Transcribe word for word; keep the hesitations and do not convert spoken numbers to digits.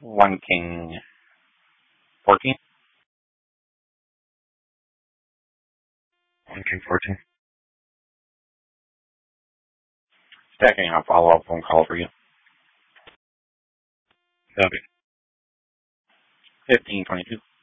One king, fourteen. One king, fourteen. Stacking a follow-up phone call for you. Copy. Fifteen, twenty-two.